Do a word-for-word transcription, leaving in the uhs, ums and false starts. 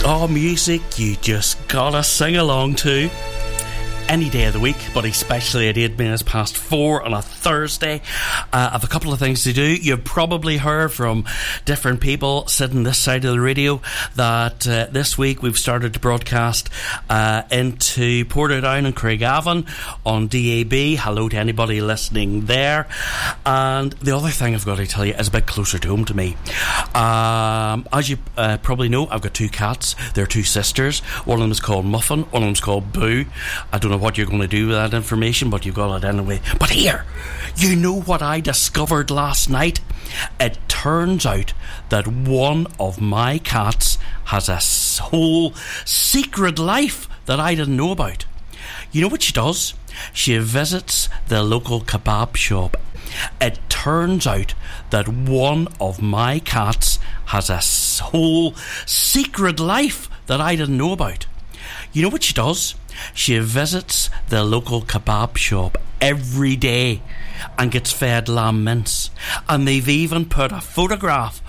Oh, music you just gotta sing along to. Any day of the week, but especially at eight minutes past four on a Thursday. Uh, I have a couple of things to do. You've probably heard from different people sitting this side of the radio that uh, this week we've started to broadcast uh, into Portadown and Craigavon on D A B. Hello to anybody listening there. And the other thing I've got to tell you is a bit closer to home to me. Um, as you uh, probably know, I've got two cats. They're two sisters. One of them is called Muffin. One of them is called Boo. I don't know what you're going to do with that information, but you've got it anyway. But here, you know what I discovered last night? It turns out that one of my cats has a whole secret life that I didn't know about. You know what she does? She visits the local kebab shop. It turns out that one of my cats has a whole secret life that I didn't know about. You know what she does? She visits the local kebab shop every day and gets fed lamb mince. And they've even put a photograph